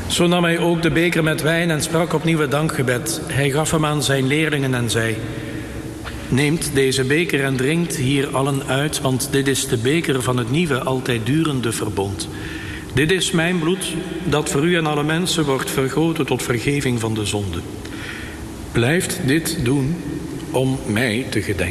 Zo nam hij ook de beker met wijn en sprak opnieuw het dankgebed. Hij gaf hem aan zijn leerlingen en zei: neemt deze beker en drinkt hier allen uit, want dit is de beker van het nieuwe, altijd durende verbond. Dit is mijn bloed, dat voor u en alle mensen wordt vergoten tot vergeving van de zonde. Blijft dit doen om mij te gedenken.